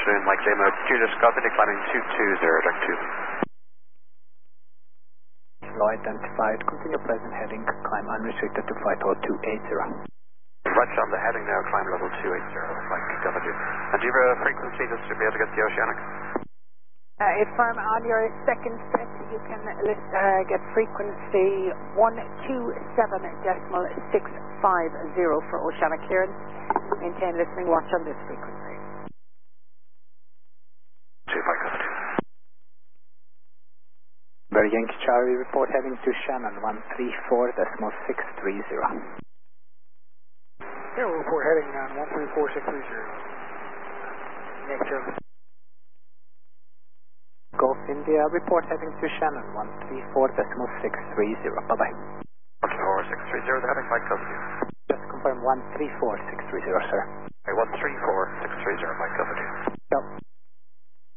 afternoon, Mike Lima, Julius Scott, climbing 220, direct 2. Low identified, continue present heading, climb unrestricted to flight level 280. Right on the heading now, climb level 280, Mike W. And do you have a frequency just to be able to get the oceanic? If I'm on your second set, you can get frequency 127.650 for oceanic clearance. Maintain listening watch on this frequency. 25 Very Yankee Charlie, report heading to Shannon 134.630. Yeah, we'll report heading on 134.630. Yankee Charlie. Gulf India, report heading to Shannon 134.630. Bye-bye. 134.630, the heading, Mike W. Just confirm 134.630, sir.